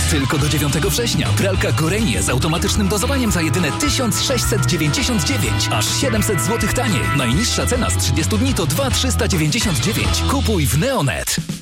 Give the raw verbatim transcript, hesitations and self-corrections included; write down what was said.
Tylko do dziewiątego września. Pralka Gorenie z automatycznym dozowaniem za jedyne tysiąc sześćset dziewięćdziesiąt dziewięć. Aż siedemset złotych taniej. Najniższa cena z trzydziestu dni to dwa tysiące trzysta dziewięćdziesiąt dziewięć. Kupuj w Neonet.